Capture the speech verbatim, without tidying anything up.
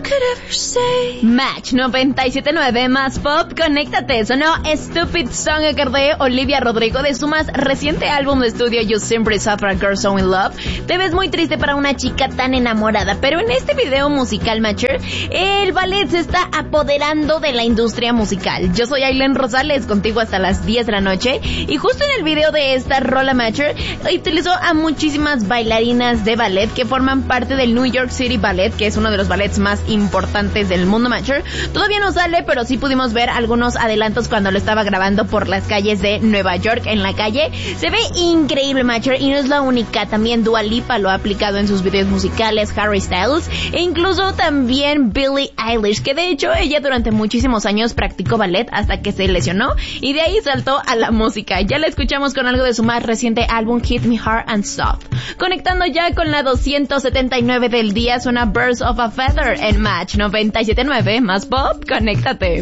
Match noventa y siete punto nueve más pop, conéctate. Sonó Stupid Song a cargo de Olivia Rodrigo de su más reciente álbum de estudio You Simply Suffer a Girl So In Love. Te ves muy triste para una chica tan enamorada, pero en este video musical, Matcher, el ballet se está apoderando de la industria musical. Yo soy Aileen Rosales, contigo hasta las diez de la noche, y justo en el video de esta rola, Matcher utilizó a muchísimas bailarinas de ballet que forman parte del New York City Ballet, que es uno de los ballets más importantes del mundo, Matcher. Todavía no sale, pero sí pudimos ver algunos adelantos cuando lo estaba grabando por las calles de Nueva York, en la calle. Se ve increíble, Matcher, y no es la única. También Dua Lipa lo ha aplicado en sus videos musicales, Harry Styles, e incluso también Billie Eilish, que de hecho ella durante muchísimos años practicó ballet hasta que se lesionó, y de ahí saltó a la música. Ya la escuchamos con algo de su más reciente álbum, Hit Me Hard and Soft. Conectando ya con la doscientos setenta y nueve del día, suena Birds of a Feather en Match noventa y siete punto nueve más pop, conéctate.